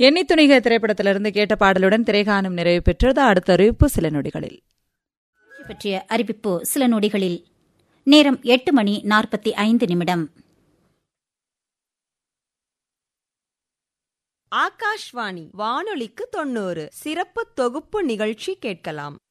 எண்ணி துணிக திரைப்படத்திலிருந்து கேட்ட பாடலுடன் திரைகாணும் நிறைவு பெற்றது. அடுத்த அறிவிப்பு சில நொடிகளில். பற்றிய அறிவிப்பு சில நொடிகளில். நேரம் 8:45. ஆகாஷ்வாணி வானொலிக்கு 90 சிறப்பு தொகுப்பு நிகழ்ச்சி கேட்கலாம்.